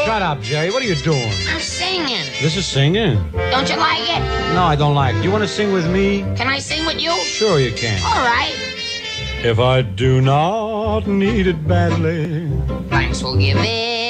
Shut up, Jerry. What are you doing? I'm singing. This is singing. Don't you like it? No, I don't like it. Do you want to sing with me? Can I sing with you? Sure you can. All right. If I do not need it badly, Thanks for giving